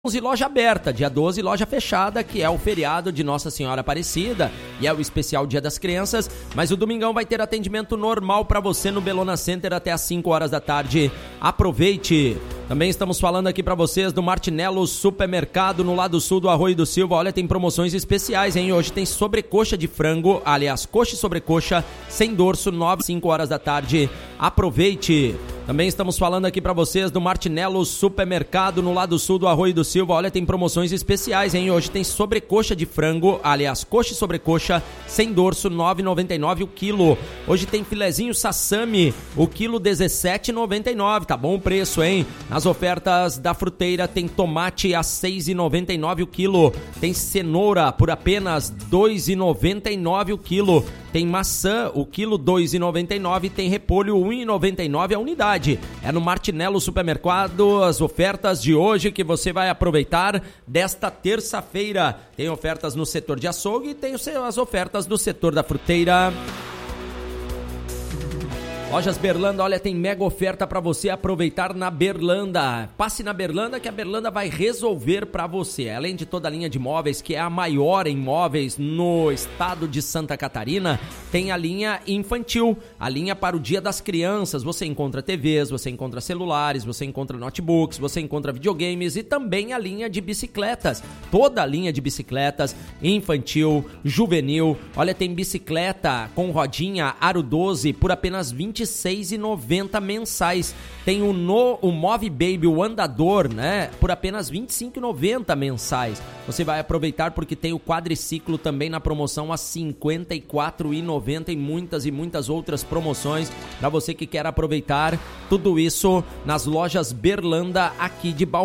11 loja aberta, dia 12 loja fechada, que é o feriado de Nossa Senhora Aparecida e é o especial Dia das Crianças, mas o domingão vai ter atendimento normal para você no Bellona Center até às 5 horas da tarde. Aproveite! Também estamos falando aqui para vocês do Martinello Supermercado no lado sul do Arroio do Silva. Olha, tem promoções especiais, hein? Hoje tem sobrecoxa de frango, aliás, coxa e sobrecoxa sem dorso, 9, 5 horas da tarde. Aproveite! Também estamos falando aqui para vocês do Martinello Supermercado no lado sul do Arroio do Silva. Olha, tem promoções especiais, hein? Hoje tem sobrecoxa de frango, aliás, coxa e sobrecoxa sem dorso, R$ 9,99 o quilo. Hoje tem filezinho sassami, o quilo R$ 17,99. Tá bom o preço, hein? Nas ofertas da fruteira tem tomate a R$ 6,99 o quilo. Tem cenoura por apenas R$ 2,99 o quilo. Tem maçã, o quilo R$ 2,99, tem repolho R$ 1,99 a unidade. É no Martinello Supermercado, as ofertas de hoje que você vai aproveitar desta terça-feira. Tem ofertas no setor de açougue e tem as ofertas do setor da fruteira. Lojas Berlanda, olha, tem mega oferta para você aproveitar na Berlanda. Passe na Berlanda que a Berlanda vai resolver para você. Além de toda a linha de móveis, que é a maior em móveis no estado de Santa Catarina, tem a linha infantil, a linha para o Dia das Crianças. Você encontra TVs, você encontra celulares, você encontra notebooks, você encontra videogames e também a linha de bicicletas. Toda a linha de bicicletas, infantil, juvenil. Olha, tem bicicleta com rodinha Aro 12 por apenas R$ 26,90 mensais. Tem o Move Baby, o andador, né? Por apenas R$ 25,90 mensais. Você vai aproveitar porque tem o quadriciclo também na promoção a R$ 54,90 e muitas outras promoções para você que quer aproveitar tudo isso nas lojas Berlanda aqui de Balneário.